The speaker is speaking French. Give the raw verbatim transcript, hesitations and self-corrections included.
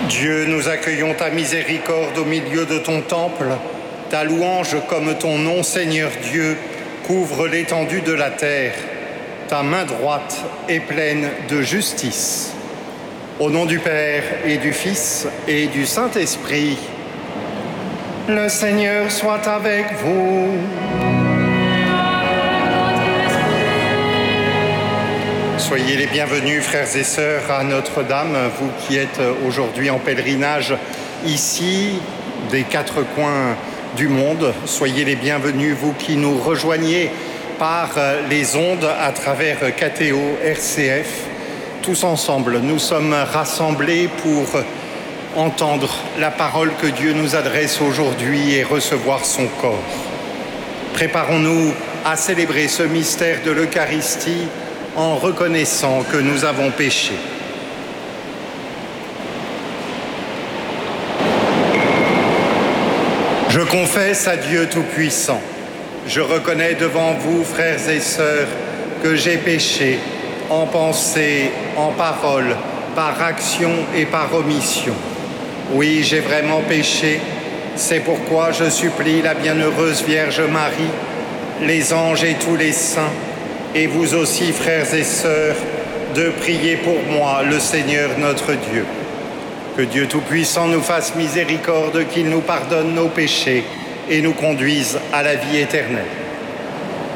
Dieu, nous accueillons ta miséricorde au milieu de ton temple. Ta louange comme ton nom, Seigneur Dieu, couvre l'étendue de la terre. Ta main droite est pleine de justice. Au nom du Père et du Fils et du Saint-Esprit, le Seigneur soit avec vous. Soyez les bienvenus, frères et sœurs, à Notre-Dame, vous qui êtes aujourd'hui en pèlerinage ici, des quatre coins du monde. Soyez les bienvenus, vous qui nous rejoignez par les ondes à travers K T O R C F. Tous ensemble, nous sommes rassemblés pour entendre la parole que Dieu nous adresse aujourd'hui et recevoir son corps. Préparons-nous à célébrer ce mystère de l'Eucharistie en reconnaissant que nous avons péché. Je confesse à Dieu Tout-Puissant, je reconnais devant vous, frères et sœurs, que j'ai péché en pensée, en parole, par action et par omission. Oui, j'ai vraiment péché, c'est pourquoi je supplie la bienheureuse Vierge Marie, les anges et tous les saints, et vous aussi, frères et sœurs, de prier pour moi, le Seigneur notre Dieu. Que Dieu Tout-Puissant nous fasse miséricorde, qu'il nous pardonne nos péchés et nous conduise à la vie éternelle.